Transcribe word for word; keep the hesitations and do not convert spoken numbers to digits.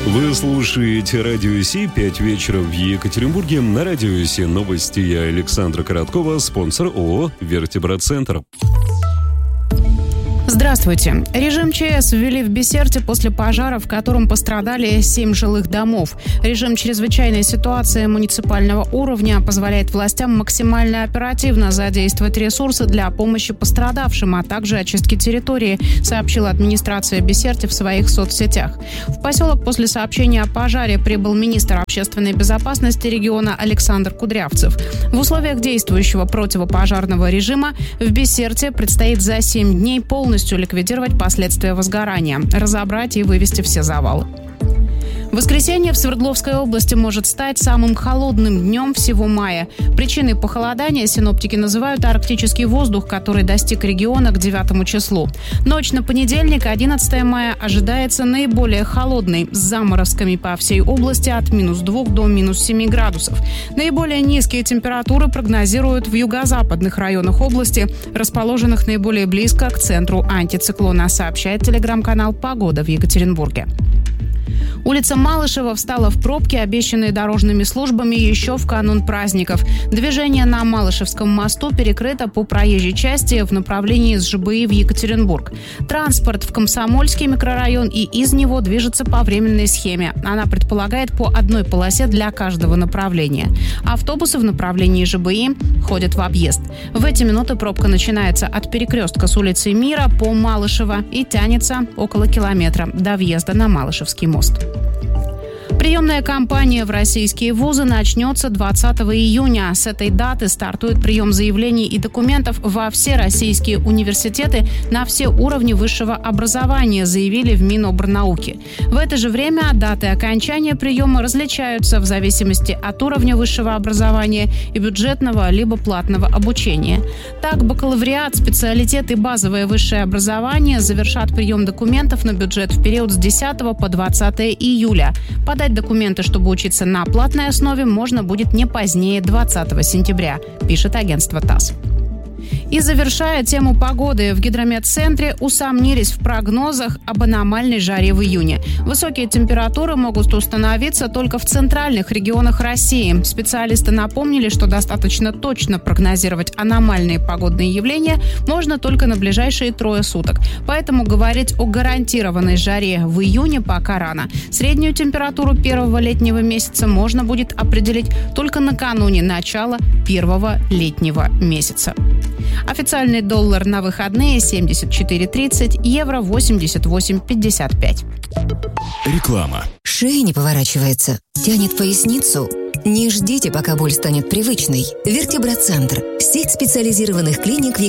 Вы слушаете Радио Си, пять вечера в Екатеринбурге. На Радио Си новости. Я Александра Короткова, спонсор ООО «Вертебрацентр». Здравствуйте. Режим ЧС ввели в Бесерте после пожара, в котором пострадали семь жилых домов. Режим чрезвычайной ситуации муниципального уровня позволяет властям максимально оперативно задействовать ресурсы для помощи пострадавшим, а также очистки территории, сообщила администрация Бесерте в своих соцсетях. В поселок после сообщения о пожаре прибыл министр общественной безопасности региона Александр Кудрявцев. В условиях действующего противопожарного режима в Бесерте предстоит за семь дней полностью ликвидировать последствия возгорания, разобрать и вывести все завалы. Воскресенье в Свердловской области может стать самым холодным днем всего мая. Причиной похолодания синоптики называют арктический воздух, который достиг региона к девятому числу. Ночь на понедельник, одиннадцатое мая, ожидается наиболее холодной, с заморозками по всей области от минус двух до минус семи градусов. Наиболее низкие температуры прогнозируют в юго-западных районах области, расположенных наиболее близко к центру антициклона, сообщает телеграм-канал «Погода» в Екатеринбурге. Улица Малышева встала в пробки, обещанные дорожными службами еще в канун праздников. Движение на Малышевском мосту перекрыто по проезжей части в направлении с ЖБИ в Екатеринбург. Транспорт в Комсомольский микрорайон и из него движется по временной схеме. Она предполагает по одной полосе для каждого направления. Автобусы в направлении ЖБИ ходят в объезд. В эти минуты пробка начинается от перекрестка с улицы Мира по Малышево и тянется около километра до въезда на Малышевский мост. Приемная кампания в российские вузы начнется двадцатого июня. С этой даты стартует прием заявлений и документов во все российские университеты на все уровни высшего образования, заявили в Минобрнауки. В это же время даты окончания приема различаются в зависимости от уровня высшего образования и бюджетного либо платного обучения. Так, бакалавриат, специалитет и базовое высшее образование завершат прием документов на бюджет в период с десятого по двадцатое июля. Подать документы, чтобы учиться на платной основе, можно будет не позднее двадцатого сентября, пишет агентство ТАСС. И завершая тему погоды, в гидрометцентре усомнились в прогнозах об аномальной жаре в июне. Высокие температуры могут установиться только в центральных регионах России. Специалисты напомнили, что достаточно точно прогнозировать аномальные погодные явления можно только на ближайшие трое суток. Поэтому говорить о гарантированной жаре в июне пока рано. Среднюю температуру первого летнего месяца можно будет определить только накануне начала первого летнего месяца. Официальный доллар на выходные семьдесят четыре тридцать, евро восемьдесят восемь пятьдесят пять. Реклама. Шея не поворачивается, тянет поясницу. Не ждите, пока боль станет привычной. Вертебрацентр. Сеть специализированных клиник в Екатеринбурге.